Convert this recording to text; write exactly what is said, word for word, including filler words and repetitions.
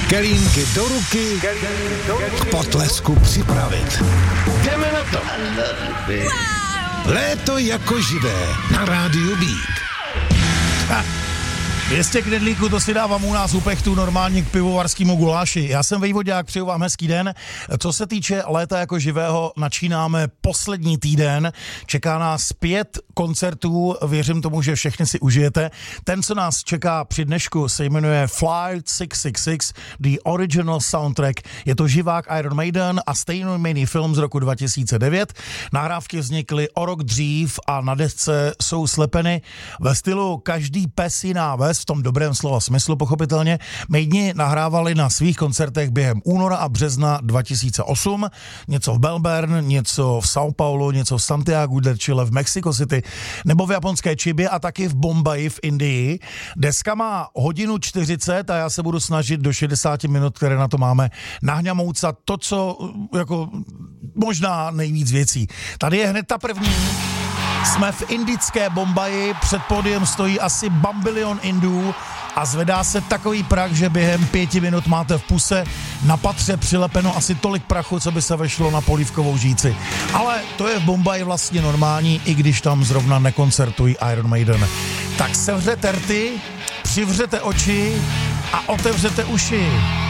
Kelímky do ruky, k potlesku připravit. Jdeme na to. Léto jako živé na rádiu Beat. Ha. dvě stě knedlíků, to si dávám u nás u Pechtu normálně k pivovarskému guláši. Já jsem Vejvodák, přeju vám hezký den. Co se týče léta jako živého, načínáme poslední týden. Čeká nás pět koncertů, věřím tomu, že všechny si užijete. Ten, co nás čeká při dnešku, se jmenuje Flight šest set šedesát šest, The Original Soundtrack. Je to živák Iron Maiden a stejnojmenný film z roku dva tisíce devět. Nahrávky vznikly o rok dřív a na desce jsou slepeny ve stylu každý pes jiná ves, v tom dobrém slova smyslu pochopitelně. Maideni nahrávali na svých koncertech během února a března dva tisíce osm, něco v Melbourne, něco v São Paulo, něco v Santiago de Chile v Mexico City, nebo v japonské Chibě a taky v Bombaji v Indii. Deska má hodinu čtyřicet a já se budu snažit do šedesát minut, které na to máme, nahňamoucat to, co jako možná nejvíc věcí. Tady je hned ta první. Jsme v indické Bombaji, před pódiem stojí asi bambilion Indů a zvedá se takový prach, že během pěti minut máte v puse na patře přilepeno asi tolik prachu, co by se vešlo na polívkovou žíci. Ale to je v Bombaji vlastně normální, i když tam zrovna nekoncertují Iron Maiden. Tak sevřete rty, přivřete oči a otevřete uši.